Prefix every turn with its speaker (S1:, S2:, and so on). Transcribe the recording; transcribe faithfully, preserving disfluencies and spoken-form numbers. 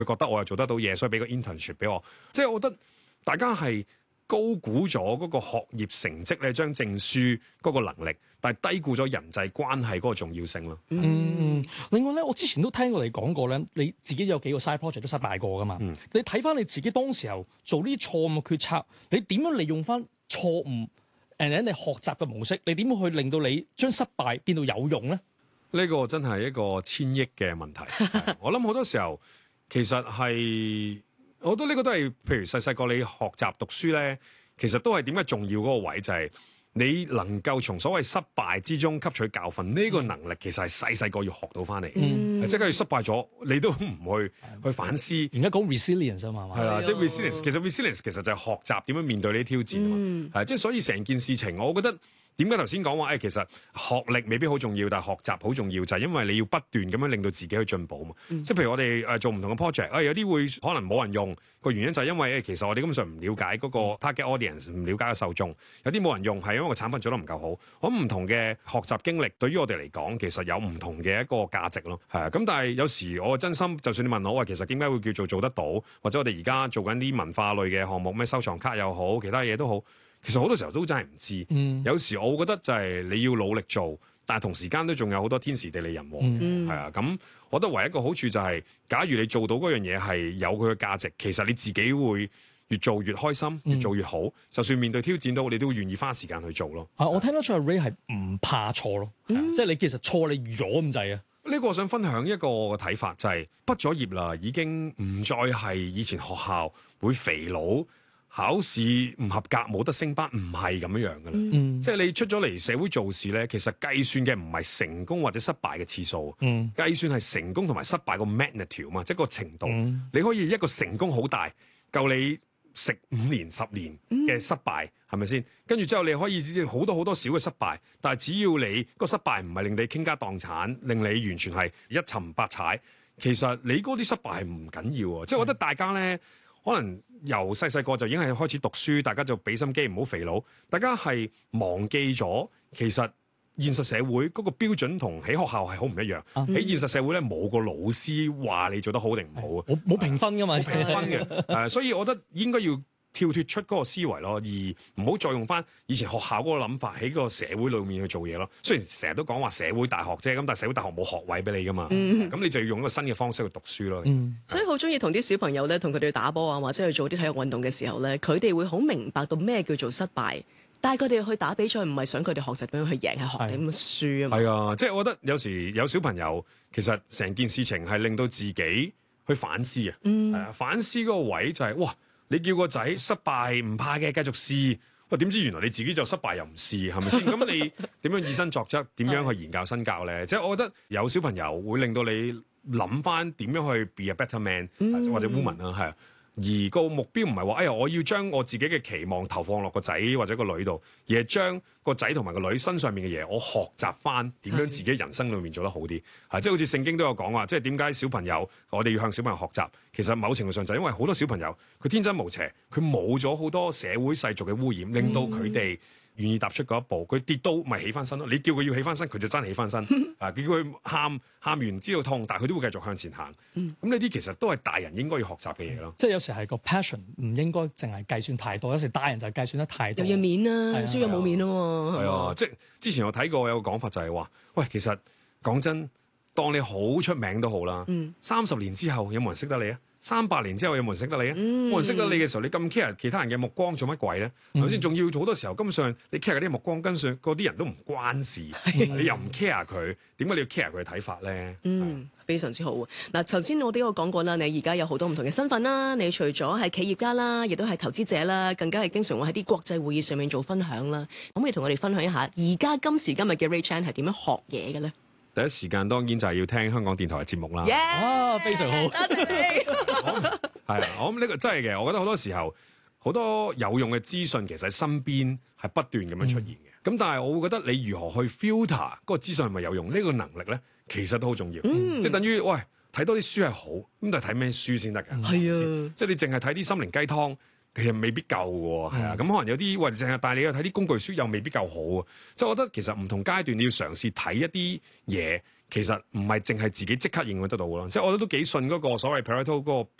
S1: 佢覺得我又做得到嘢，所以俾個 internship 俾我。即係我覺得大家係高估咗嗰個學業成績咧，將證書嗰個能力，但係低估咗人際關係嗰個重要性咯。
S2: 嗯，另外咧，我之前都聽過你講過咧，你自己有幾個 side project 都失敗過噶嘛？嗯、你睇翻你自己當時候做呢啲錯誤嘅決策，你點樣利用翻錯誤誒你學習嘅模式？你點樣去令到你將失敗變到有用咧？
S1: 呢個真係一個千億嘅問題。我諗好多時候其實係。我覺得呢個都係，譬如細細個你學習讀書咧，其實都係點解重要嗰個位就係、是、你能夠從所謂失敗之中吸取教訓，呢、這個能力其實係細細個要學到翻嚟。嗯、即係假如失敗咗，你都唔去去反思。
S2: 而家講 resilience 啊嘛，
S1: 係啦，即係 resilience。其實 resilience 其實就係學習點樣面對呢啲挑戰啊嘛。係、嗯、即係所以成件事情，我覺得。點解頭先講話誒？其實學歷未必好重要，但係學習好重要，就係、是、因為你要不斷咁樣令到自己去進步嘛。嗯、即係譬如我哋誒做唔同嘅 project，誒有啲會可能冇人用，個原因就係因為誒其實我哋根本上唔了解嗰個 target audience，唔了解個受眾。有啲冇人用係因為個產品做得唔夠好。咁唔同嘅學習經歷對於我哋嚟講，其實有唔同嘅一個價值咯。係啊，咁但係有時我真心，就算你問我話，其實點解會叫做做得到，或者我哋而家做緊啲文化類嘅項目，咩收藏卡又好，其他嘢都好。其實好多時候都真係唔知，嗯、有時我會覺得就係你要努力做，但係同時間都仲有好多天時地利人和，係、嗯、啊。咁我覺得唯一一個好處就係、是，假如你做到嗰樣嘢係有佢嘅價值，其實你自己會越做越開心，越做越好。嗯、就算面對挑戰都，你都會願意花時間去做咯。
S2: 啊，我聽得出阿 Ray 係唔怕錯咯，嗯、即係你其實錯你預咗咁滯啊。
S1: 呢個我想分享一個嘅睇法，就係、是、畢咗業啦，已經唔再係以前學校會肥佬。考試唔合格冇得升班，唔係咁樣樣噶啦。嗯、即係你出咗嚟社會做事咧，其實計算嘅唔係成功或者失敗嘅次數，嗯、計算係成功同埋失敗個 magnitude 嘛，即係個程度。嗯、你可以一個成功好大，夠你食五年十年嘅失敗，係咪先？跟住之後你可以好多好多小嘅失敗，但係只要你個失敗唔係令你傾家蕩產，令你完全係一沉百踩，其實你嗰啲失敗係唔緊要啊。即係、嗯、我覺得大家咧。可能由細細個就已經係開始讀書，大家就俾心機，唔好肥佬。大家係忘記咗，其實現實社會嗰個標準同喺學校係好唔一樣。喺、嗯、現實社會咧，冇個老師話你做得好定唔好啊，冇
S2: 冇評分噶嘛，
S1: 冇評分嘅。誒、呃，所以我覺得應該要跳脫出嗰個思維咯，而唔好再用翻以前學校嗰個諗法喺個社會裏面去做嘢咯。雖然成日都講話社會大學啫，咁但係社會大學冇學位俾你噶嘛，咁、嗯、你就要用一個新嘅方式去讀書咯。
S3: 嗯、是所以好中意同啲小朋友咧，同佢哋打波啊，或者去做啲體育運動嘅時候咧，佢哋會好明白到咩叫做失敗。但係佢哋去打比賽唔係想佢哋學習點樣去贏，係學點樣輸啊嘛。係
S1: 啊，即係我覺得有時有小朋友其實成件事情係令到自己去反思啊。嗯、啊反思嗰個位就係、是、哇。你叫個仔失敗唔怕嘅，繼續試。喂，點知原來你自己就失敗又唔試，係咪先？咁你點樣以身作則？點樣去言教身教咧？即係我覺得有小朋友會令到你諗翻點樣去 be a better man、嗯、或者 woman 啦，係啊。而個目標唔係話，哎呀，我要將我自己嘅期望投放落個仔或者個女度，而係將個仔同埋個女身上面嘅嘢，我學習翻點樣自己人生裏面做得好啲。係的，即係好似聖經都有講話，即係點解小朋友我哋要向小朋友學習？其實某程度上就係因為好多小朋友佢天真無邪，佢冇咗好多社會世俗嘅污染，令到佢哋願意踏出嗰一步。佢跌到咪起翻身咯？你叫佢要起翻身，佢就真係起翻身。啊，叫佢喊喊完知道痛，但係佢都會繼續向前行。咁呢啲其實都係大人應該要學習嘅嘢咯。
S2: 即係有時係個 passion 唔應該淨係計算太多，有時大人就係計算得太多。
S3: 又要面啊，輸又冇面啊嘛。
S1: 係啊，即係之前我睇過有個講法就係話，喂，其實講真，當你好出名都好啦，三十、嗯、年之後有冇人識得你啊？三百年之後有冇人識得你啊？冇、嗯、人識得你嘅時候，你咁 care 其他人嘅目光做乜鬼咧？係咪先？仲要好多時候根本上你 care 嗰啲目光，跟上嗰啲人都唔關事，嗯、你又唔 care 佢，點解你要 care 佢嘅睇法咧？
S3: 嗯，是非常之好。嗱，頭先我都有講過啦，你而家有好多唔同嘅身份啦，你除咗係企業家啦，亦都係投資者啦，更加係經常會喺啲國際會議上面做分享啦。可唔可以同我哋分享一下，而家今時今日嘅 Ray Chan 係點樣學嘢嘅咧？
S1: 第一時間當然就係要聽香港電台嘅節目啦。
S3: Yeah!
S2: 啊，非常好，
S3: 多謝你。
S1: 係啊，我諗呢個真係嘅。我覺得好多時候好多有用嘅資訊其實喺身邊係不斷咁樣出現嘅。咁、嗯、但係我會覺得你如何去 filter 嗰個資訊係咪有用呢、呢個能力咧，其實都好重要。嗯、即係等於喂睇多啲書係好，咁但係睇咩書先得㗎？係啊，即係你淨係睇啲心靈雞湯。其實未必夠嘅，係啊，咁可能有啲或者係，但係你又睇啲工具書又未必夠好啊。即係我覺得其實唔同階段你要嘗試睇一啲嘢， 其實唔係淨係自己即刻應用得到咯。即係我覺得都幾信嗰個所謂 Pareto 嗰個